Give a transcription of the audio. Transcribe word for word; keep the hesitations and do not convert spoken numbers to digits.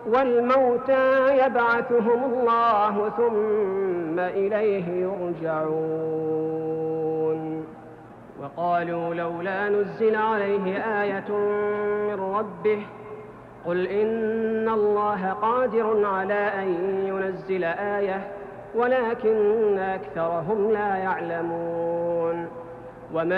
والموتى يبعثهم الله ثم إليه يرجعون. وقالوا لولا نزل عليه آية من ربه قل إن الله قادر على أن ينزل آية ولكن أكثرهم لا يعلمون. وما